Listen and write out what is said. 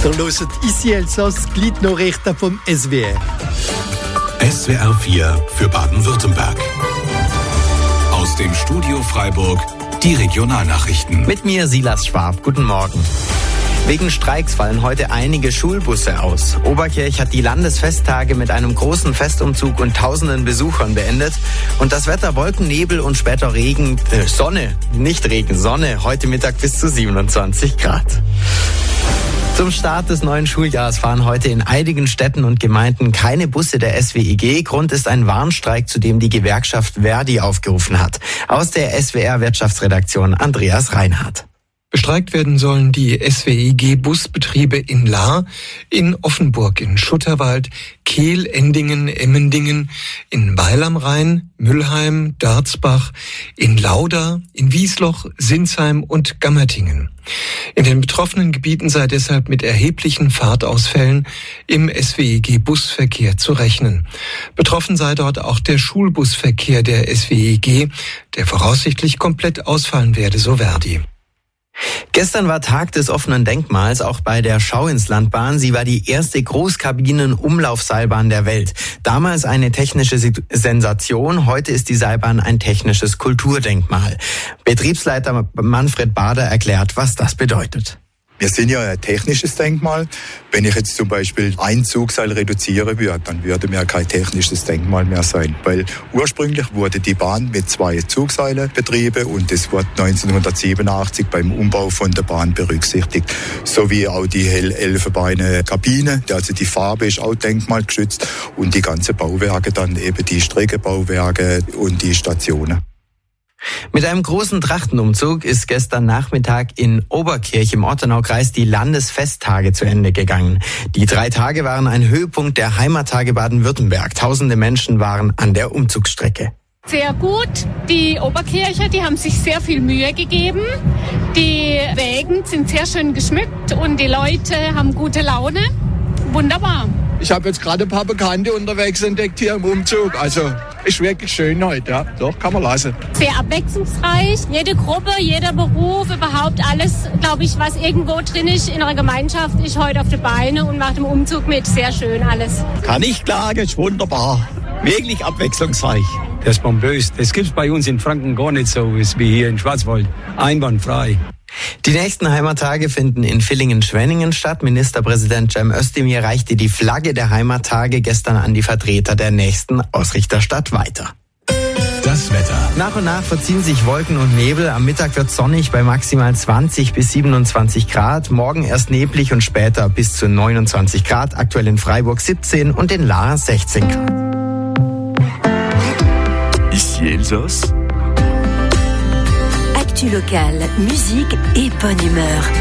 Ihr hört «Ici Elsass», die Gliednachrichten vom SWR. SWR 4 für Baden-Württemberg. Aus dem Studio Freiburg die Regionalnachrichten. Mit mir Silas Schwab. Guten Morgen. Wegen Streiks fallen heute einige Schulbusse aus. Oberkirch hat die Landesfesttage mit einem großen Festumzug und tausenden Besuchern beendet. Und das Wetter Wolken, Nebel und später Regen, Sonne, nicht Regen, Sonne, heute Mittag bis zu 27 Grad. Zum Start des neuen Schuljahres fahren heute in einigen Städten und Gemeinden keine Busse der SWIG. Grund ist ein Warnstreik, zu dem die Gewerkschaft Verdi aufgerufen hat. Aus der SWR-Wirtschaftsredaktion Andreas Reinhardt. Bestreikt werden sollen die SWIG-Busbetriebe in Lahr, in Offenburg, in Schutterwald, Kehl, Endingen, Emmendingen, in Weil am Rhein, Müllheim, Darzbach, in Lauda, in Wiesloch, Sinsheim und Gammertingen. In den betroffenen Gebieten sei deshalb mit erheblichen Fahrtausfällen im SWIG-Busverkehr zu rechnen. Betroffen sei dort auch der Schulbusverkehr der SWIG, der voraussichtlich komplett ausfallen werde, so Verdi. Gestern war Tag des offenen Denkmals, auch bei der Schauinslandbahn. Sie war die erste Großkabinen-Umlaufseilbahn der Welt. Damals eine technische Sensation, heute ist die Seilbahn ein technisches Kulturdenkmal. Betriebsleiter Manfred Bader erklärt, was das bedeutet. Wir sind ja ein technisches Denkmal. Wenn ich jetzt zum Beispiel ein Zugseil reduzieren würde, dann würde mir kein technisches Denkmal mehr sein. Weil ursprünglich wurde die Bahn mit 2 Zugseilen betrieben und das wurde 1987 beim Umbau von der Bahn berücksichtigt. Sowie auch die hell-elfenbeine Kabine, also die Farbe ist auch denkmalgeschützt und die ganzen Bauwerke dann eben die Streckenbauwerke und die Stationen. Mit einem großen Trachtenumzug ist gestern Nachmittag in Oberkirch im Ortenaukreis die Landesfesttage zu Ende gegangen. Die 3 Tage waren ein Höhepunkt der Heimattage Baden-Württemberg. Tausende Menschen waren an der Umzugsstrecke. Sehr gut. Die Oberkircher, die haben sich sehr viel Mühe gegeben. Die Wägen sind sehr schön geschmückt und die Leute haben gute Laune. Wunderbar. Ich habe jetzt gerade ein paar Bekannte unterwegs entdeckt hier im Umzug. Also ist wirklich schön heute, ja. Doch, kann man lassen. Sehr abwechslungsreich. Jede Gruppe, jeder Beruf, überhaupt alles, glaube ich, was irgendwo drin ist in einer Gemeinschaft, ist heute auf die Beine und macht im Umzug mit. Sehr schön alles. Kann ich klagen, ist wunderbar. Wirklich abwechslungsreich. Das ist pompös. Das gibt's bei uns in Franken gar nicht so wie hier in Schwarzwald. Einwandfrei. Die nächsten Heimattage finden in Villingen-Schwenningen statt. Ministerpräsident Cem Özdemir reichte die Flagge der Heimattage gestern an die Vertreter der nächsten Ausrichterstadt weiter. Das Wetter. Nach und nach verziehen sich Wolken und Nebel. Am Mittag wird sonnig bei maximal 20 bis 27 Grad. Morgen erst neblig und später bis zu 29 Grad. Aktuell in Freiburg 17 und in Lahr 16 Grad. Ici Elsass. Actu locale, musique et bonne humeur.